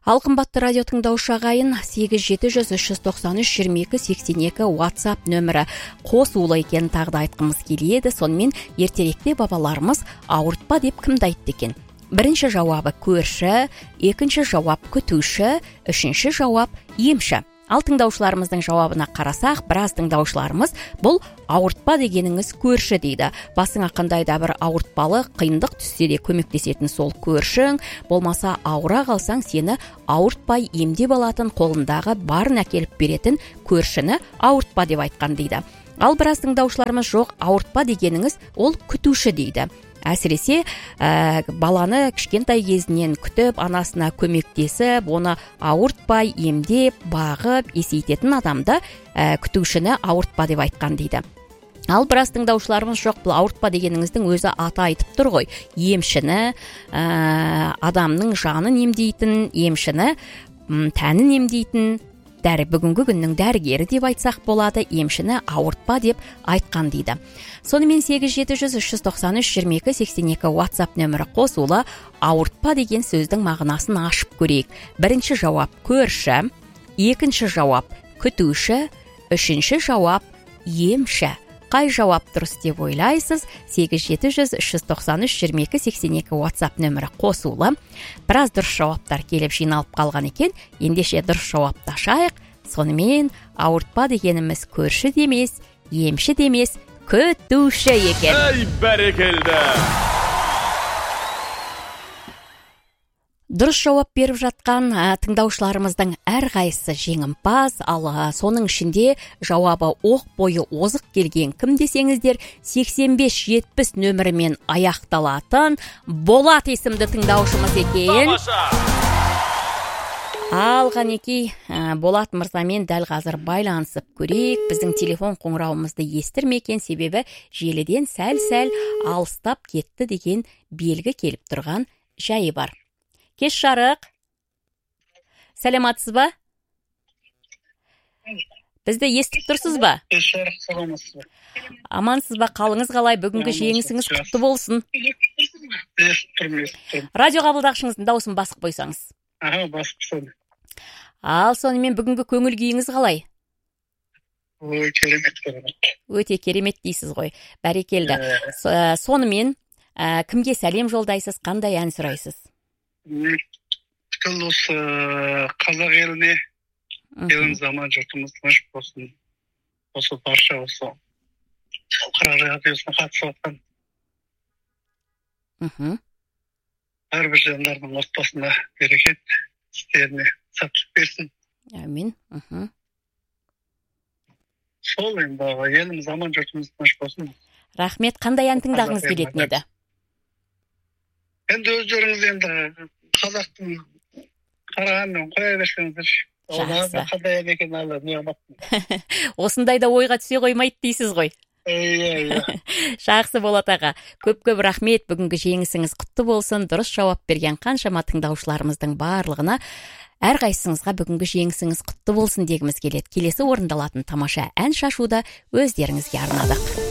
Ал қымбатты радио тыңдаушы ағайын, 8700-393-22-82 WhatsApp нөмірі қосулы екенін тағы да айтқымыз келеді. Сонымен ертеректе бабаларымыз ауыртпа деп кімді айтты екен? Бірінші жауабы көрші, екінші жауап күтуші, үшінші жауап емші. Ал тыңдаушыларымыздың жауабына қарасақ, біраз тыңдаушыларымыз бұл ауыртпа дегеніңіз көрші дейді. Басыңа қандай да бір ауыртпалы қиындық түссе де көмектесетін сол көршің, болмаса ауыра қалсаң сені ауыртпай емдеп алатын, қолындағы барын әкеліп беретін көршіні ауыртпа деп айтқан дейді. Ал біраз тыңдаушыларымыз жоқ, ауыртпа дегеніңіз ол күтуші дейді. Әсіресе баланы кішкентай кезінен күтіп, анасына көмектесіп, оны ауыртпай емдеп, бағып, есейтетін адамды күтушіні ауыртпа деп айтқан дейді. Ал біраз тыңдаушыларымыз жоқ, бұл ауыртпа дегеніңіздің өзі аты айтып тұр ғой. Емшіні, адамның жанын емдейтін, емшіні тәнін емдейтін, бүгінгі күннің дәрігері деп айтсақ болады, емшіні ауыртпа деп айтқан дейді. Сонымен 8700-393-22-82 WhatsApp нөмірі қосулы, ауыртпа деген сөздің мағынасын ашып көрейік. Бірінші жауап көрші, екінші жауап күтуші, үшінші жауап емші. Қай жауап дұрыс деп ойлайсыз? 8700-393-22-82 WhatsApp нөмірі қосулы. Біраз дұрыс жауаптар келіп жиналып қалған екен. Ендеше дұрыс жауапты ашайық. Сонымен ауыртпа дегеніміз көрші демес, емші демес, күтуші екен. Ай, бәрекелді! Дұрыс жауап беріп жатқан тыңдаушыларымыздың әрқайсысы жеңімпаз, ал соның ішінде жауабы оқ бойы озық келген кім десеңіздер, 85-70 нөмірімен аяқталатын Болат есімді тыңдаушымыз екен. Ал Ғанеки, Болат мырзамен дәл қазір байланысып көрейік. Біздің телефон қоңырауымызды естірмеген, себебі желіден сәл-сәл алыстап кетті деген белгі келіп тұрған жайы бар. Кеш жарық. Сәлематсыз ба? Бізді естіп тұрсыз ба? Кеш жарық, саламатсыз ба? Амансыз ба? Қалыңыз қалай? Бүгінгі жеңісіңіз құтты болсын. Естіп тұрмын. Радио қабылдағышыңыздың дауысын басып қойсаңыз. Басып қойдым. Ал сонымен бүгінгі көңіл күйіңіз қалай? Ой, керемет. Өте керемет дейсіз ғой. Бәрекелді. Сонымен кімге сәлем жолдайсыз, қандай ән сұрайсыз? Бүкіл осы қазақ еліне, елін заман жұртымыз тыныш болсын. Осы барша осы халықаралық радиосына қатысып жатқан әрбір жандардың отбасына берекет, істеріне сәттілік берсін. Әмин. Сол енді еліміз заман жұртымыз тыныш болсын. Рахмет. Қандай ән тыңдағыңыз келетін еді? Енді өздеріңіз енді қазақтың қарағанын қоя берсеңіздерші. Жақсы. Қандай екен әлі не ұматтым. Осындайда ойға түсе қоймайды дейсіз ғой. Жақсы Болат аға. Көп рахмет. Бүгінгі жеңісіңіз құтты болсын. Дұрыс жауап берген қаншама тыңдаушыларымыздың барлығына әрқайсыңызға бүгінгі жеңісіңіз құтты болсын дегіміз келеді. Келесі орындалатын тамаша ән шашуды өздеріңізге арнадық.